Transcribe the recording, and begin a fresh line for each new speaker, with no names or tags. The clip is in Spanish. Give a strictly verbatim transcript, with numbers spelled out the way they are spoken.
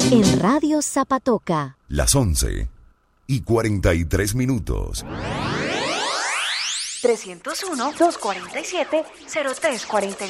En Radio Zapatoca.
Las once y cuarenta y tres minutos.
trescientos uno, doscientos cuarenta y siete, cero tres cuarenta y